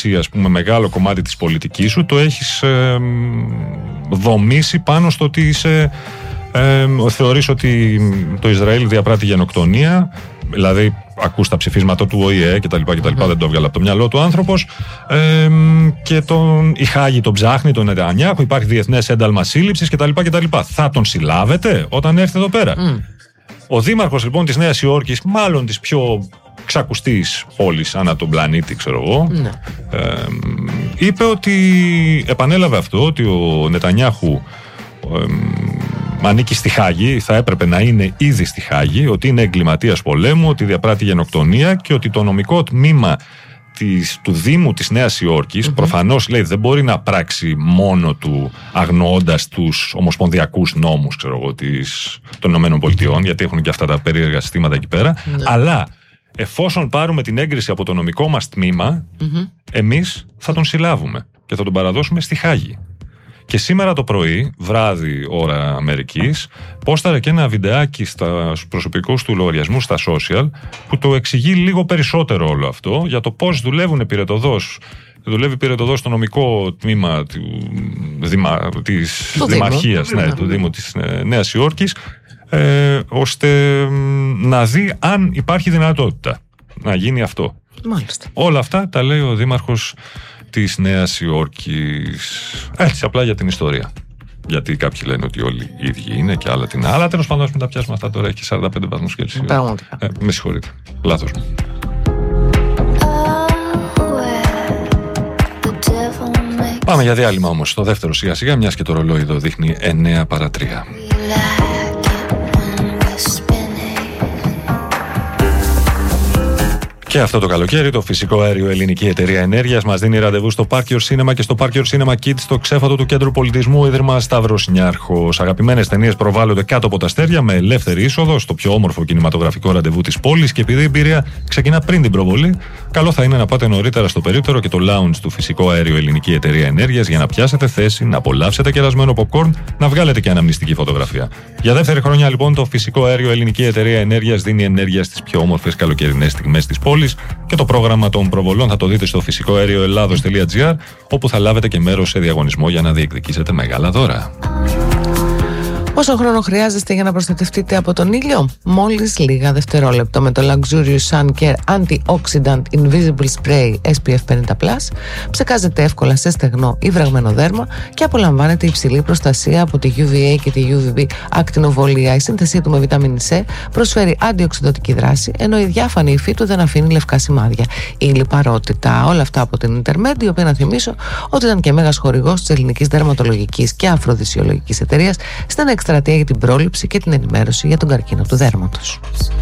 εσύ, ας πούμε, μεγάλο κομμάτι της πολιτικής σου το έχεις δομήσει πάνω στο ότι είσαι, θεωρείς ότι το Ισραήλ διαπράττει γενοκτονία, δηλαδή ακούς τα ψηφίσματα του ΟΗΕ κτλ. Δεν το έβγαλε από το μυαλό του άνθρωπος, και η Χάγη τον ψάχνει, τον Νετανιάχου, υπάρχει διεθνές ένταλμα σύλληψης κτλ. Θα τον συλλάβετε όταν έρθει εδώ πέρα? Ο δήμαρχος λοιπόν της Νέας Υόρκης, μάλλον της πιο ξακουστής πόλης ανά τον πλανήτη, ξέρω εγώ, είπε ότι, επανέλαβε αυτό, ότι ο Νετανιάχου ανήκει στη Χάγη, θα έπρεπε να είναι ήδη στη Χάγη, ότι είναι εγκληματίας πολέμου, ότι διαπράττει γενοκτονία και ότι το νομικό τμήμα του Δήμου της Νέας Υόρκης, προφανώς, λέει, δεν μπορεί να πράξει μόνο του αγνοώντας τους ομοσπονδιακούς νόμους, ξέρω εγώ, των Ηνωμένων Πολιτειών, γιατί έχουν και αυτά τα περίεργα συστήματα εκεί πέρα, αλλά εφόσον πάρουμε την έγκριση από το νομικό μας τμήμα, εμείς θα τον συλλάβουμε και θα τον παραδώσουμε στη Χάγη. Και σήμερα το πρωί, βράδυ ώρα Αμερικής, πόσταρε και ένα βιντεάκι στους προσωπικούς του λογαριασμού στα social, που το εξηγεί λίγο περισσότερο όλο αυτό, για το πώς δουλεύουν πυρετοδός. Δουλεύει πυρετοδός στο νομικό τμήμα της Δημαρχίας, του Δήμου της Νέας Υόρκης, ώστε να δει αν υπάρχει δυνατότητα να γίνει αυτό. Μάλιστα. Όλα αυτά τα λέει ο δήμαρχος της Νέας Υόρκης. Έτσι, απλά για την ιστορία. Γιατί κάποιοι λένε ότι όλοι οι ίδιοι είναι και άλλα την άλλα. Τέλος πάντων, μην τα πιάσουμε αυτά τώρα. Έχει 45 βαθμούς Κέλσιου. Με συγχωρείτε. Λάθος μου. Πάμε για διάλειμμα όμως. Στο δεύτερο σιγά σιγά, μιας και το ρολόι εδώ δείχνει 9 παρά 3. Και αυτό το καλοκαίρι το φυσικό αέριο Ελληνική Εταιρεία Ενέργειας μας δίνει ραντεβού στο Park Your Cinema και στο Park Your Cinema Kids, στο ξέφατο του Κέντρου Πολιτισμού Ίδρυμα Σταύρος Νιάρχος. Αγαπημένες ταινίες προβάλλονται κάτω από τα αστέρια με ελεύθερη είσοδο στο πιο όμορφο κινηματογραφικό ραντεβού της πόλης, και επειδή η εμπειρία ξεκινά πριν την προβολή, καλό θα είναι να πάτε νωρίτερα στο περίπτερο και το lounge του φυσικό αέριο Ελληνική Εταιρεία Ενέργειας για να πιάσετε θέση, να απολαύσετε κερασμένο popcorn, να βγάλετε και αναμνηστική φωτογραφία. Για δεύτερη χρονιά λοιπόν το φυσικό αέριο Ελληνική Εταιρεία Ενέργειας δίνει ενέργεια στις πιο όμορφες καλοκαιρινές στιγμές της πόλης, και το πρόγραμμα των προβολών θα το δείτε στο φυσικοαέρioελλάδος.gr, όπου θα λάβετε και μέρος σε διαγωνισμό για να διεκδικήσετε μεγάλα δώρα. Πόσο χρόνο χρειάζεστε για να προστατευτείτε από τον ήλιο? Μόλις λίγα δευτερόλεπτα με το Luxurious Sun Care Antioxidant Invisible Spray SPF 50+, ψεκάζετε εύκολα σε στεγνό ή βραγμένο δέρμα και απολαμβάνετε υψηλή προστασία από τη UVA και τη UVB ακτινοβολία. Η σύνθεσή του με βιταμίνη C προσφέρει αντιοξυδωτική δράση, ενώ η διάφανη υφή του δεν αφήνει λευκά σημάδια. Η λιπαρότητα, όλα αυτά από την Intermed, η οποία να θυμίσω ότι ήταν και μέγας χορηγός της ελληνικής δερματολογικής και αφροδισιολογικής εταιρείας στην εκστρατεία για την πρόληψη και την ενημέρωση για τον καρκίνο του δέρματος.